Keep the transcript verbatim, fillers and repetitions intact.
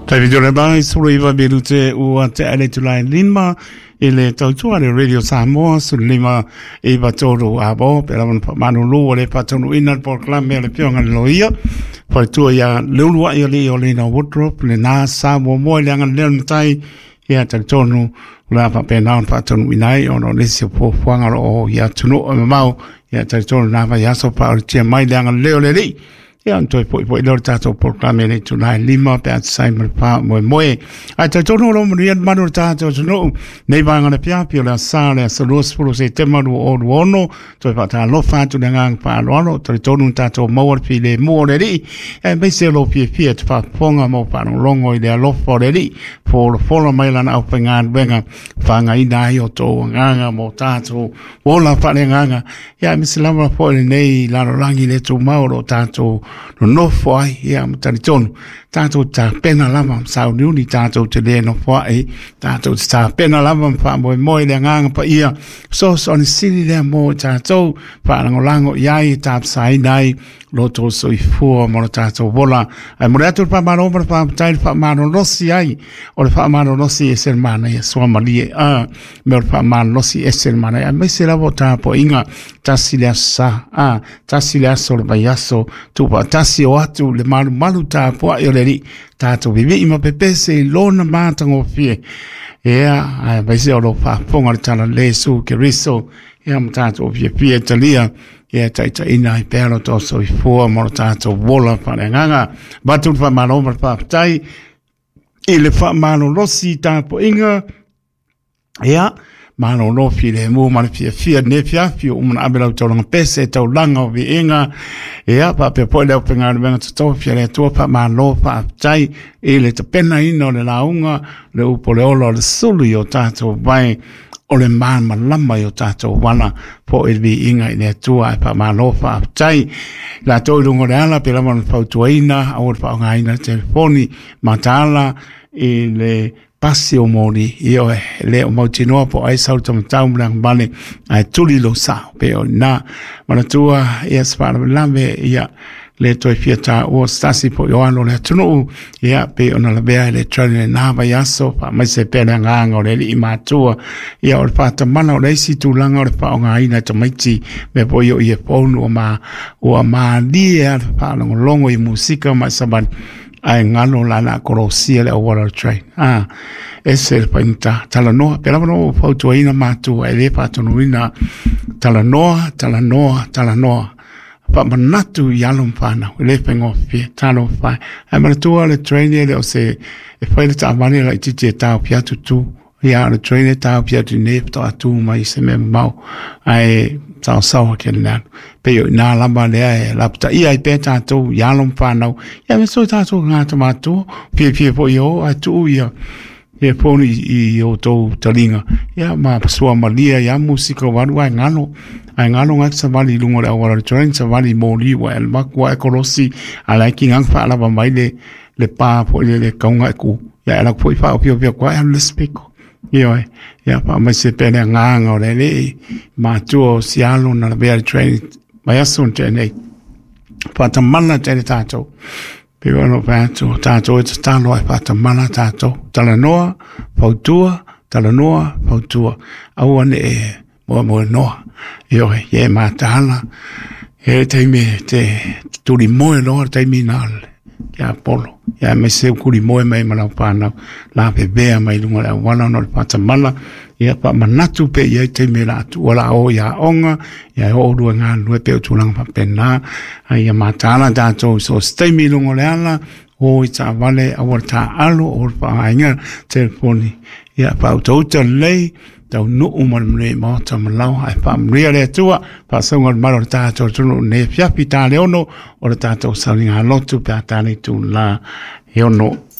Televizione Bai sulla Berute o te ale tulai lima ele tautua le Radio Samoa sul lima e batoro abo per un manulu le patonu inal proclame le pionga loia poi tu ya lulu ya le ole na wardrobe le na sa mo mo le ngan le tai ya tonu la pa pena un patonu inai ono le se po fuanga o ya tunu o mau ya tonu na va ya so pa o mai le ngan le ole le ya ntoi poi poi lor tato proclame le tulai lima pe Simon pa mo mo ai tonu lo mo rian manu tato no nei vanga na pia pia la sale so lo spulo se tema do o ono to pa ta lo fa tu ngang pa lo no to tonu tato mo pi le mo le ri e be se lo pi pi fa fonga mo pa no longo ile lo fo le ri for for mai la na pengan benga fa nga ina yo to nganga mo tato wola fa le nganga ya mi se la mo fo le nei la lo langi le tu mauro tato no no foi ya mtani tonu tato ta pena lama sa ni ni tato te le no foi tato ta pena lama fa mo mo le nganga pa ia so so ni sili le mo tato fa lango lango yai tap sai dai lo to so i fu mo tato vola ai mo reto pa mano pa tai fa mano no si ai o fa mano no si es hermana ya so mali a me fa mano no si es hermana a me se la vota po inga tasile sa a tasile so ba yaso tu pa tasi o atu le malu malu ta po yo le ri tato vivi ima pepe se lona matango fie ea ai vai se o lo fa ponga tala le su ke riso ea mtato fie fie talia ea taita ina i pelo to so i fua mo tato vola pa le nganga batu fa malo pa tai ile fa malo losi ta po inga ea mano no file mo man fie fie ne fia fie um abela to long pese to langa vi inga e apa pe po le penga venga to fie le to pa mano pa tai ele te pena ino le launga le upo le olo le sulu yo tato vai o le man malama yo tato wana po il vi inga ne tua pa mano pa tai la to lungo le ala pe la man fa tuina o pa ngaina telefoni matala ele passi o moni io le o mautinoa po ai salto mtau mlang bale ai tuli lo sa pe o na mana tua ia spara lambe ia le toi fiata o stasi po yo ano le tunu ia pe ona la bea le trane na ba yaso pa mai se pe nga ngo le i matua ia o pa ta mana o le si tu langa o pa nga ina to maiti me po yo ie ponu o ma o ma dia pa longo longo i musika ma saban ai ngalo la na korosia le water train ah ese painta talanoa pero no foto ina matu ele patonuina talanoa talanoa talanoa pa manatu yalum pana le pengo fi talo fa ai matu le train le se e foi ta mani la tite ta pia tu ya le train ta pia tu ne ta tu mai se me mau ai sa sa ke na pe yo na la ba le la ta i ai pe ta tu ya long pa no ya me so ta so nga ta ma tu pi pi po yo a tu ya e po ni i o to talinga ya ma so ma lia ya musica wa wa ngalo ai ngalo nga sa vali lungo la wa train sa vali mo li wa el ma kwa ekolosi ala ki ngang fa la ba mai le le pa po le le ka nga ku ya la po fa pi pi kwa el speko io ya pa ma se pene nganga le le ma tu si alo na be train ma yasun tene pa ta mana tene tato pero no pato tato it's talo pa ta mana tato talanoa pautua talanoa pautua awane e mo mo no io ye ma tala e te me te tu li mo no te minal ya polo ya me se kuri mo mai mala pana la bebea mai lunga la wana no pata mala ya pa manatu pe ya te me la tu wala o ya onga ya o du nga lu pe tu lang pa pena ya matala da to so stay mi lunga la o ita vale awarta alo o pa nga telefoni ya pa to to lei tau no umar mre mo tam lau ai pa mre le tua pa songa malo ta to to ne fia pita le ono o ta to salinga lotu pa ta ni tu la yo no